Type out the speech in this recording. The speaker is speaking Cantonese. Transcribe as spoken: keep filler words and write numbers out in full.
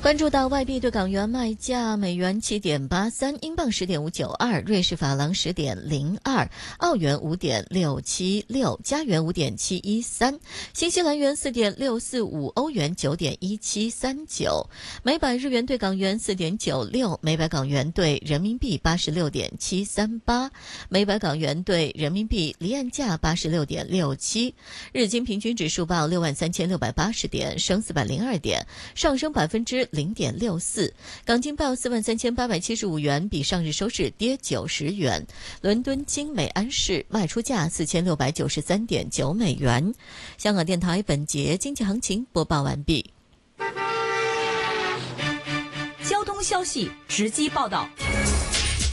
关注到外币对港元卖价：美元七点八三，英镑十点五九二，瑞士法郎十点零二，澳元五点六七六，加元五点七一三，新西兰元四点六四五，欧元九点一七三九，每百日元对港元四点九六，每百港元对人民币八十六点七三八，每百港元对人民币离岸价八十六点六七。日经平均指数报六万三千六百八十点，升四百零二点，上升百分之零点六四。港金报四万三千八百七十五元，比上日收市跌九十元。伦敦金每安士卖出价四千六百九十三点九美元。香港电台本节经济行情播报完毕。 交通消息直击报道。